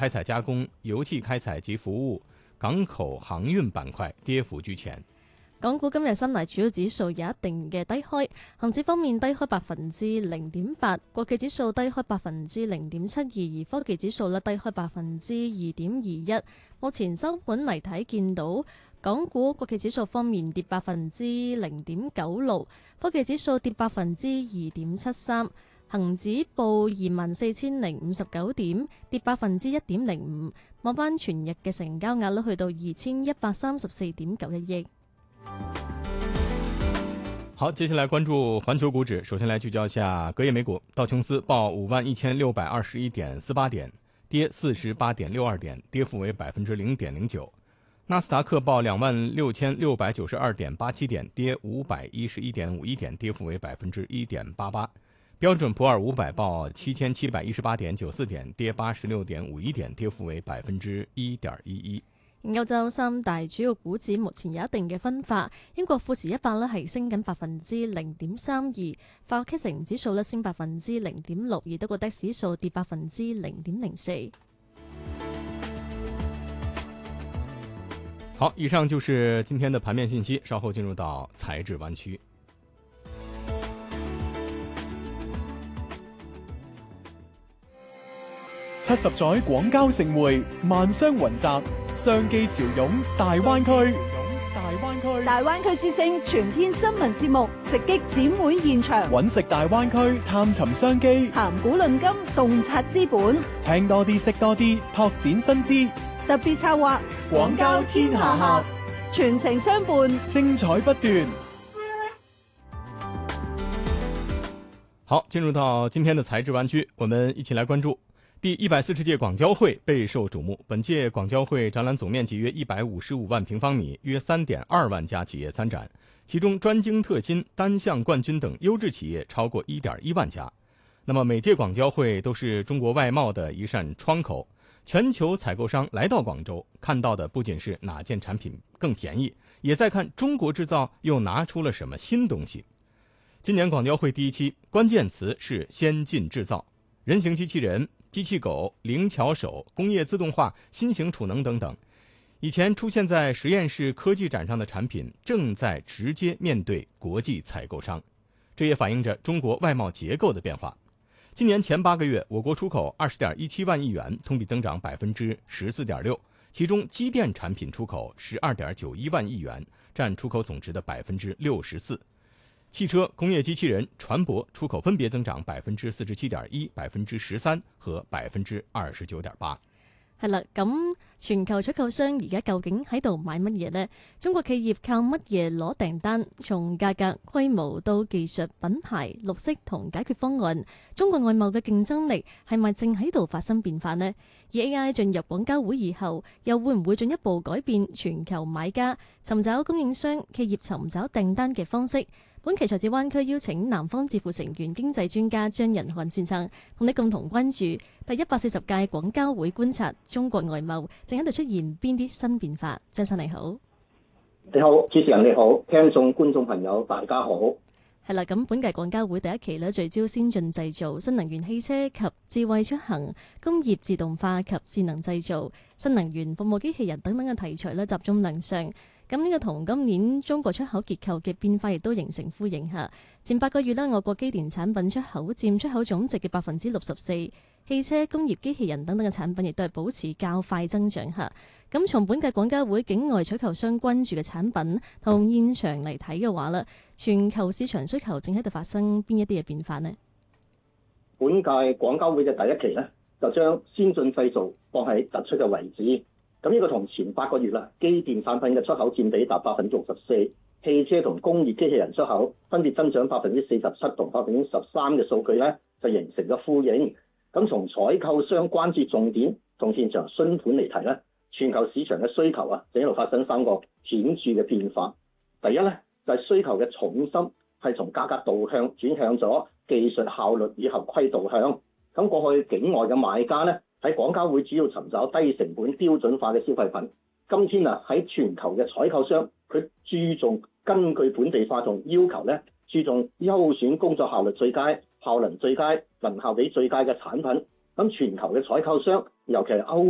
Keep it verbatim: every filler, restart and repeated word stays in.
開採加工、油氣開採及服務、港口航運板塊跌幅居前。 港股今日三大主要指數有一定嘅低開，恒指方面低開百分之零點八，國企指數低開百分之零點七二，而科技指數咧低開百分之二點二一。目前收盤嚟睇，見到港股國企指數方面跌百分之零點九六，科技指數跌百分之二點七三，恒指報二萬四千零五十九點，跌百分之一點零五。望翻全日嘅成交額咧，去到二千一百三十四點九一億。 好，接下來關注環球股指。首先來聚焦一下隔夜美股，道瓊斯報五萬一千六百二十一點四八點，跌四十八點六二點，跌幅為百分之零點零九。納斯達克報兩萬六千六百九十二點八七點，跌五百一十一點五一點，跌幅為百分之一點八八。標準普爾五百報七千七百一十八點九四點，跌八十六點五一點，跌幅為百分之一點一一。 歐洲三大主要股指目前有一定嘅分化，英國富時一百咧係升緊百分之零點三二，法國 K 城指數咧升百分之零點六，而德國的指數跌百分之零點零四。 好，以上就是今天的盤面信息，稍後進入到財智灣區。 七十載廣交盛會，萬商雲集，商機潮湧大灣區。大灣區， 大灣區之聲全天新聞節目直擊展會現場， 揾食大灣區，探尋商機， 談古論今，洞察資本， 聽多啲，識多啲，拓展新知。 特別策劃廣交天下客，全程相伴， 精彩不斷。 好，進入到今天的財智灣區，我們一起來關注。第一百四十屆廣交會備受矚目，本屆廣交會展覽總面積約一百五十五萬平方米，約三點二萬家企業參展，其中專精特新、單項冠軍等優質企業超過一點一萬家。那麼每屆廣交會都是中國外貿的一扇窗口，全球採購商來到廣州，看到的不僅是哪件產品更便宜，也在看中國製造又拿出了什麼新東西。今年廣交會第一期關鍵詞是先進製造，人形機器人、機器狗、靈巧手、工業自動化、新型儲能等等，以前出現在實驗室科技展上的產品正在直接面對國際採購商，這也反映着中國外貿結構的變化。今年前八個月，我國出口二十點一七萬億元，同比增長百分之十四點六，其中機電產品出口十二點九一萬億元，佔出口總值的百分之六十四。汽車、工業機器人、船舶出口分別增長百分之四十七點一、百分之十三和百分之二十九點八。 係啦，咁全球出口商而家究竟喺度買乜嘢呢？中國企業靠乜嘢攞訂單？從價格、規模到技術、品牌、綠色同解決方案，中國外貿嘅競爭力係咪正喺度發生變化呢？而 A I 進入廣交會以後，又會唔會進一步改變全球買家尋找供應商、企業尋找訂單嘅方式？本期財智灣區邀請南方智庫成員經濟專家張仁漢先生，同你共同關注第一百四十屆廣交會，觀察中國外貿正喺度出現邊啲新變化。張生你好。 你好，主持人你好，聽眾觀眾朋友大家好。 係啦，咁本屆廣交會第一期咧，聚焦先進製造、新能源汽車及智慧出行、工業自動化及智能製造、新能源服務機器人等等嘅題材咧，集中亮相。咁呢個同今年中國出口結構嘅變化亦都形成呼應下。前八個月咧，外國機電產品出口佔出口總值嘅百分之六十四，汽車、工業機器人等等嘅產品亦都係保持較快增長下。咁從本屆廣交會境外採購商關注嘅產品同現場嚟睇嘅話咧，全球市場需求正喺度發生邊一啲嘅變化呢？ 本屆廣交會嘅第一期咧，就將先進製造放喺突出嘅位置。咁呢個同前八個月啦，機電產品嘅出口佔比達百分之六十四，汽車同工業機器人出口分別增長百分之四十七同百分之十三嘅數據咧，就形成咗呼應。咁從採購商關注重點同現場詢盤嚟睇咧，全球市場嘅需求啊，就一路發生三個顯著嘅變化。第一咧，就係、是、需求嘅重心係從價格導向轉向咗技術效率以後規導向。咁過去境外嘅買家咧，喺廣交會主要尋找低成本標準化嘅消費品。今天啊，喺全球嘅採購商，佢注重根據本地化同要求咧，注重優選工作效率最佳、效能最佳、能效比最佳嘅產品。咁全球嘅採購商，尤其係歐